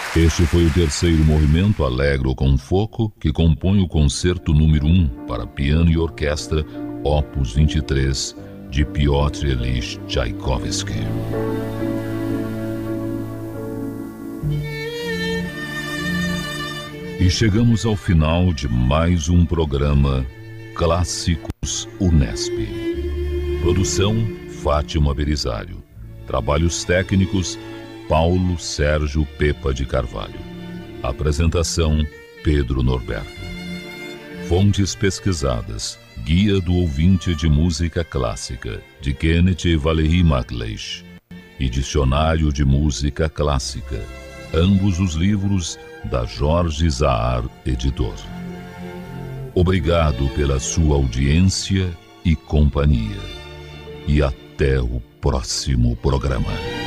Este foi o terceiro movimento Allegro con fuoco, que compõe o concerto número 1 para piano e orquestra, opus 23, de Piotr Ilyich Tchaikovsky. E chegamos ao final de mais um programa Clássicos Unesp. Produção Fátima Belisário. Trabalhos técnicos Paulo Sérgio Pepa de Carvalho. Apresentação Pedro Norberto. Fontes pesquisadas: Guia do Ouvinte de Música Clássica, de Kenneth e Valérie MacLeish, e Dicionário de Música Clássica, ambos os livros da Jorge Zahar Editor. Obrigado pela sua audiência e companhia. E até o próximo programa.